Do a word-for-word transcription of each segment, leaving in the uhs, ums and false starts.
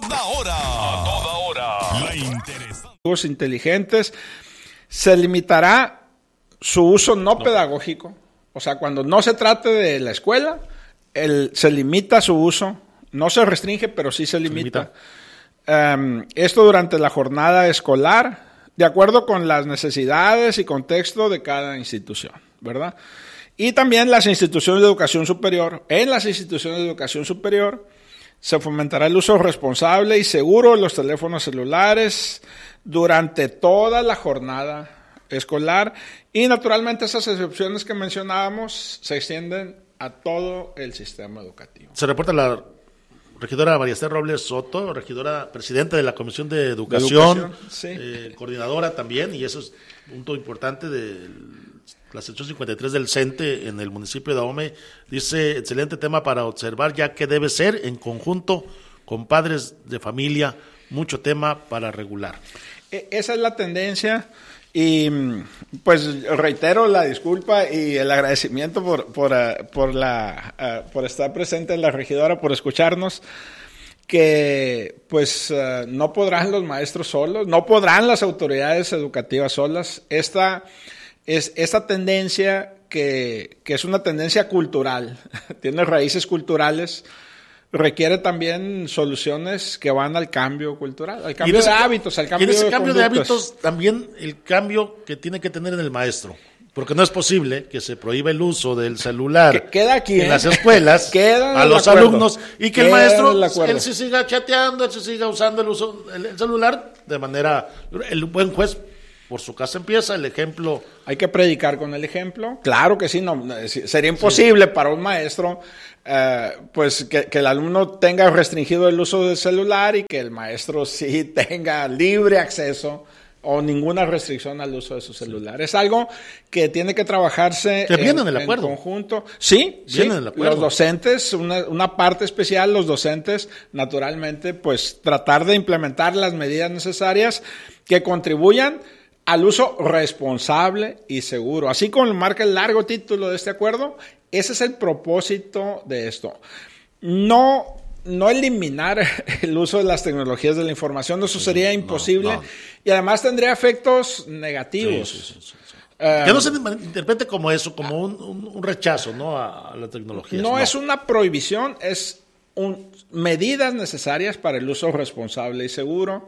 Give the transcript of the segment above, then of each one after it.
toda hora. A toda hora. La interesante. Inteligentes, se limitará su uso no, no pedagógico. O sea, cuando no se trate de la escuela, el, se limita su uso. No se restringe, pero sí se limita. Se limita. Um, esto durante la jornada escolar, de acuerdo con las necesidades y contexto de cada institución, ¿verdad? Y también las instituciones de educación superior. En las instituciones de educación superior se fomentará el uso responsable y seguro de los teléfonos celulares durante toda la jornada escolar. Y naturalmente esas excepciones que mencionábamos se extienden a todo el sistema educativo. Se reporta la regidora María Esther Robles Soto, regidora presidenta de la Comisión de Educación, de educación sí. eh, coordinadora también, y eso es un punto importante de la sección cincuenta y tres del CENTE en el municipio de Ahome. Dice, excelente tema para observar, ya que debe ser en conjunto con padres de familia, mucho tema para regular. Esa es la tendencia. Y pues reitero la disculpa y el agradecimiento por por, uh, por la uh, por estar presente en la regidora, por escucharnos, que pues uh, no podrán los maestros solos, no podrán las autoridades educativas solas. Esta es esta tendencia que, que es una tendencia cultural, tiene raíces culturales, requiere también soluciones que van al cambio cultural, al cambio de hábitos, al cambio de conductas. Y en ese cambio de hábitos también el cambio que tiene que tener en el maestro, porque no es posible que se prohíba el uso del celular que queda aquí, en ¿eh? las escuelas a los alumnos y que el maestro él se siga chateando, él se siga usando el uso el, el celular de manera, el buen juez por su casa empieza, el ejemplo. Hay que predicar con el ejemplo. Claro que sí, no sería imposible sí. para un maestro eh, pues que, que el alumno tenga restringido el uso del celular y que el maestro sí tenga libre acceso o ninguna restricción al uso de su celular. Sí. Es algo que tiene que trabajarse que en, en, el acuerdo. en conjunto. Sí, sí. En el acuerdo. Los docentes, una, una parte especial, los docentes, naturalmente, pues tratar de implementar las medidas necesarias que contribuyan al uso responsable y seguro. Así como lo marca el largo título de este acuerdo, ese es el propósito de esto. No, no eliminar el uso de las tecnologías de la información, eso sería imposible, no, no. y además tendría efectos negativos. Sí, sí, sí, sí, sí. Um, que no se interprete como eso, como un, un, un rechazo, ¿no? a, a la tecnología. No, no es una prohibición, es un, medidas necesarias para el uso responsable y seguro,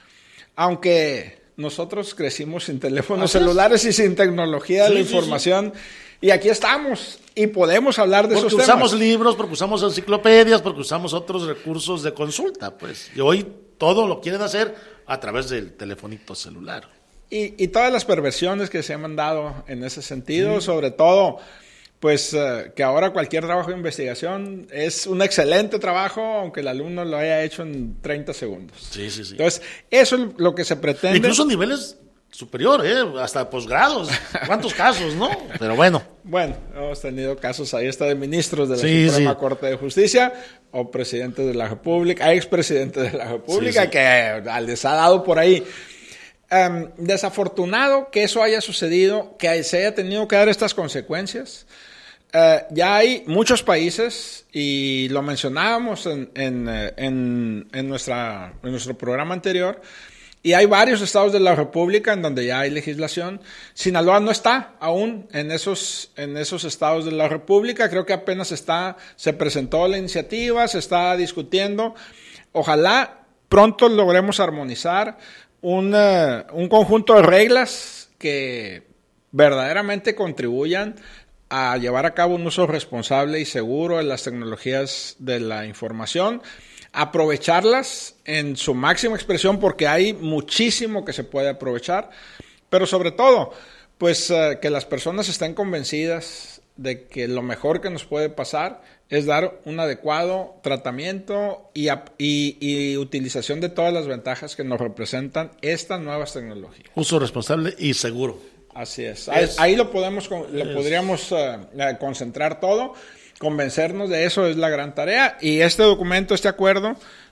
aunque nosotros crecimos sin teléfonos celulares y sin tecnología de sí, la información, sí, sí. y aquí estamos, y podemos hablar de porque esos temas. Porque usamos temas. libros, porque usamos enciclopedias, porque usamos otros recursos de consulta, pues, y hoy todo lo quieren hacer a través del telefonito celular. Y, y todas las perversiones que se han dado en ese sentido, sí. sobre todo, pues, uh, que ahora cualquier trabajo de investigación es un excelente trabajo, aunque el alumno lo haya hecho en treinta segundos. Sí, sí, sí. Entonces, eso es lo que se pretende. Incluso a niveles superior, ¿eh? Hasta posgrados. ¿Cuántos casos, no? Pero bueno. Bueno, hemos tenido casos ahí hasta de ministros de la sí, Suprema sí. Corte de Justicia o presidentes de la República, expresidentes de la República, sí, sí. que les ha dado por ahí. Um, desafortunado que eso haya sucedido, que se haya tenido que dar estas consecuencias. Uh, ya hay muchos países, y lo mencionábamos en, en, en, en, nuestra, en nuestro programa anterior, y hay varios estados de la República en donde ya hay legislación. Sinaloa no está aún en esos, en esos estados de la República, creo que apenas está, se presentó la iniciativa, se está discutiendo. Ojalá pronto logremos armonizar un, uh, un conjunto de reglas que verdaderamente contribuyan a llevar a cabo un uso responsable y seguro de las tecnologías de la información, aprovecharlas en su máxima expresión, porque hay muchísimo que se puede aprovechar, pero sobre todo, pues uh, que las personas estén convencidas de que lo mejor que nos puede pasar es dar un adecuado tratamiento y, y, y utilización de todas las ventajas que nos representan estas nuevas tecnologías. Uso responsable y seguro. Así es. Ahí, ahí lo podemos, lo es. podríamos uh, concentrar todo, convencernos de eso es la gran tarea, y este documento, este acuerdo,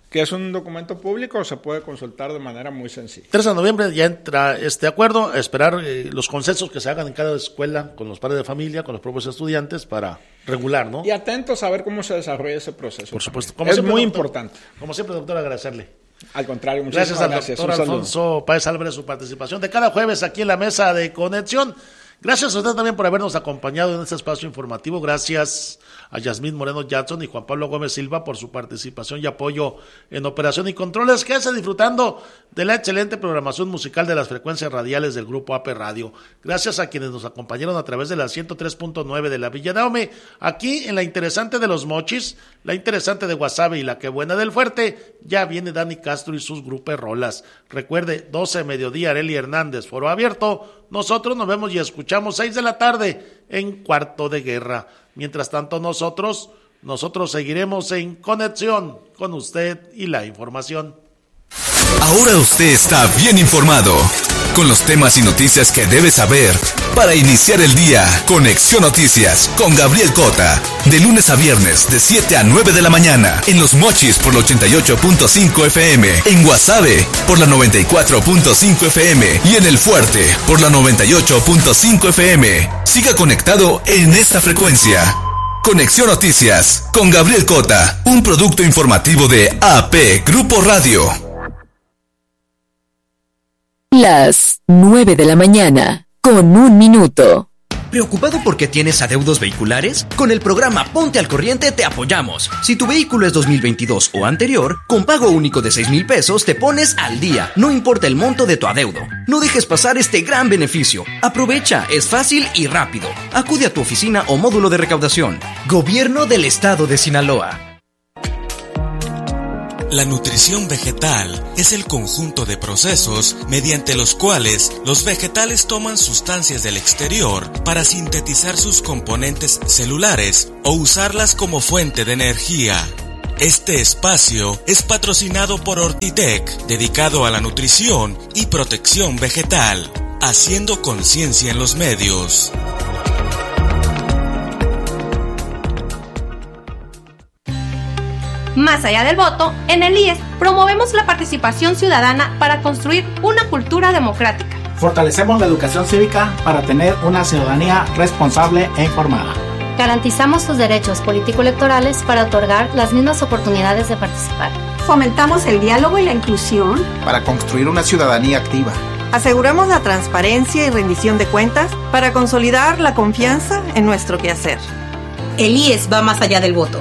que es un documento público, se puede consultar de manera muy sencilla. tres de noviembre ya entra este acuerdo, a esperar eh, los consensos que se hagan en cada escuela con los padres de familia, con los propios estudiantes para regular, ¿no? Y atentos a ver cómo se desarrolla ese proceso. Por supuesto. Como es siempre, muy doctor, importante. Como siempre, doctor, agradecerle. Al contrario, muchas gracias. Gracias al doctor Alfonso Páez Álvarez su participación de cada jueves aquí en la mesa de conexión. Gracias a usted también por habernos acompañado en este espacio informativo. Gracias a Yasmín Moreno Jackson y Juan Pablo Gómez Silva por su participación y apoyo en operación y controles. Quédese disfrutando de la excelente programación musical de las frecuencias radiales del Grupo A P Radio. Gracias a quienes nos acompañaron a través de la ciento tres punto nueve de la Villa Daume, aquí en la interesante de Los Mochis, la interesante de Guasave y la que buena del Fuerte. Ya viene Dani Castro y sus grupos rolas. Recuerde, doce de mediodía, Arely Hernández, foro abierto. Nosotros nos vemos y escuchamos seis de la tarde en Cuarto de Guerra. Mientras tanto, nosotros, nosotros seguiremos en conexión con usted y la información. Ahora usted está bien informado con los temas y noticias que debe saber para iniciar el día. Conexión Noticias con Gabriel Cota, de lunes a viernes de siete a nueve de la mañana en Los Mochis por la ochenta y ocho punto cinco F M, en Guasave por la noventa y cuatro punto cinco F M y en El Fuerte por la noventa y ocho punto cinco F M. Siga conectado en esta frecuencia. Conexión Noticias con Gabriel Cota, un producto informativo de A P Grupo Radio. Las nueve de la mañana, con un minuto. ¿Preocupado porque tienes adeudos vehiculares? Con el programa Ponte al Corriente te apoyamos. Si tu vehículo es dos mil veintidós o anterior, con pago único de seis mil pesos te pones al día, no importa el monto de tu adeudo. No dejes pasar este gran beneficio. Aprovecha, es fácil y rápido. Acude a tu oficina o módulo de recaudación. Gobierno del Estado de Sinaloa. La nutrición vegetal es el conjunto de procesos mediante los cuales los vegetales toman sustancias del exterior para sintetizar sus componentes celulares o usarlas como fuente de energía. Este espacio es patrocinado por Ortitec, dedicado a la nutrición y protección vegetal, haciendo conciencia en los medios. Más allá del voto, en el I E S promovemos la participación ciudadana para construir una cultura democrática. Fortalecemos la educación cívica para tener una ciudadanía responsable e informada. Garantizamos sus derechos político-electorales para otorgar las mismas oportunidades de participar. Fomentamos el diálogo y la inclusión para construir una ciudadanía activa. Aseguramos la transparencia y rendición de cuentas para consolidar la confianza en nuestro quehacer. El I E S va más allá del voto.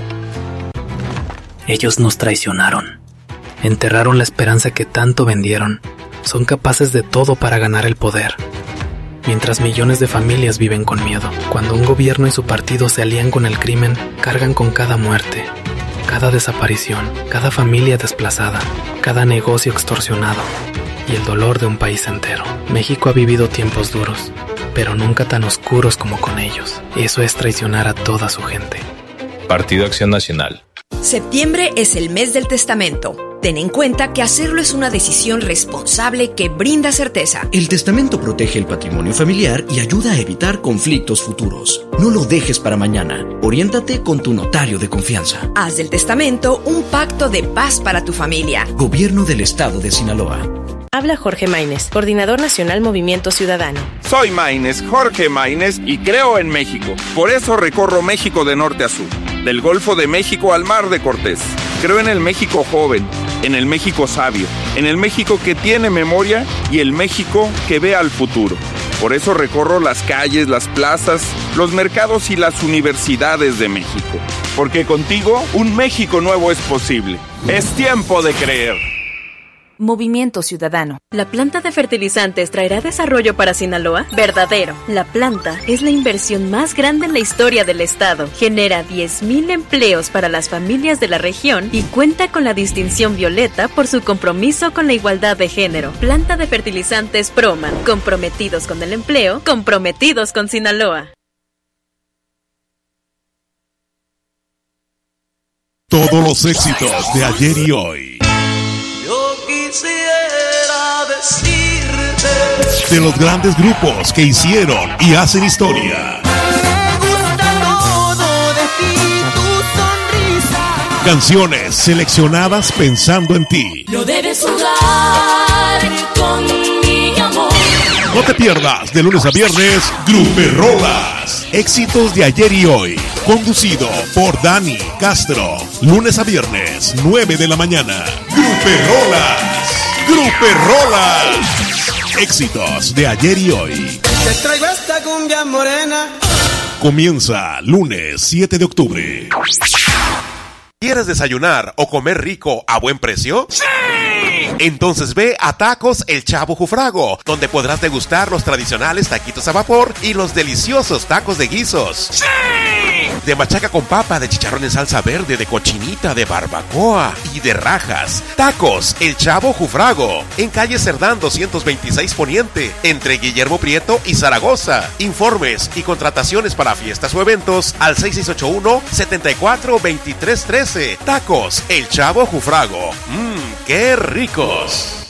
Ellos nos traicionaron, enterraron la esperanza que tanto vendieron, son capaces de todo para ganar el poder. Mientras millones de familias viven con miedo, cuando un gobierno y su partido se alían con el crimen, cargan con cada muerte, cada desaparición, cada familia desplazada, cada negocio extorsionado y el dolor de un país entero. México ha vivido tiempos duros, pero nunca tan oscuros como con ellos. Eso es traicionar a toda su gente. Partido Acción Nacional. Septiembre es el mes del testamento. Ten en cuenta que hacerlo es una decisión responsable que brinda certeza. El testamento protege el patrimonio familiar y ayuda a evitar conflictos futuros. No lo dejes para mañana. Oriéntate con tu notario de confianza. Haz del testamento un pacto de paz para tu familia. Gobierno del Estado de Sinaloa. Habla Jorge Maínez, Coordinador Nacional Movimiento Ciudadano. Soy Maínez, Jorge Maínez, y creo en México. Por eso recorro México de norte a sur, del Golfo de México al Mar de Cortés. Creo en el México joven, en el México sabio, en el México que tiene memoria y el México que ve al futuro. Por eso recorro las calles, las plazas, los mercados y las universidades de México. Porque contigo un México nuevo es posible. Es tiempo de creer. Movimiento Ciudadano. ¿La planta de fertilizantes traerá desarrollo para Sinaloa? Verdadero. La planta es la inversión más grande en la historia del estado. Genera diez mil empleos para las familias de la región y cuenta con la distinción violeta por su compromiso con la igualdad de género. Planta de fertilizantes Proman. Comprometidos con el empleo, comprometidos con Sinaloa. Todos los éxitos de ayer y hoy. Quisiera decirte de los grandes grupos que hicieron y hacen historia. Me gusta todo de ti, tu sonrisa, Canciones seleccionadas pensando en ti. No debes jugar con mi amor. No te pierdas de lunes a viernes Gruperrolas. Éxitos de ayer y hoy. Conducido por Dani Castro. Lunes a viernes, nueve de la mañana. Gruperrolas. Gruperrolas. Éxitos de ayer y hoy. Te traigo esta cumbia morena. Comienza lunes siete de octubre. ¿Quieres desayunar o comer rico a buen precio? ¡Sí! Entonces ve a Tacos El Chavo Jufrago, donde podrás degustar los tradicionales taquitos a vapor y los deliciosos tacos de guisos. ¡Sí! De machaca con papa, de chicharrón en salsa verde, de cochinita, de barbacoa y de rajas. Tacos El Chavo Jufrago, en calle Cerdán doscientos veintiséis Poniente, entre Guillermo Prieto y Zaragoza. Informes y contrataciones para fiestas o eventos al seis seis ocho uno, siete cuatro, dos tres uno tres. Tacos El Chavo Jufrago. Mmm, qué ricos.